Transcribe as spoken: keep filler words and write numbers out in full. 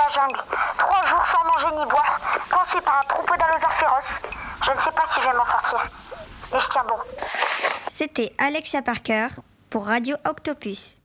la jungle. Trois jours sans manger ni boire, coincé par un troupeau d'allosaures féroces. Je ne sais pas si je vais m'en sortir. Mais je tiens bon. C'était Alexia Parker pour Radio Octopus.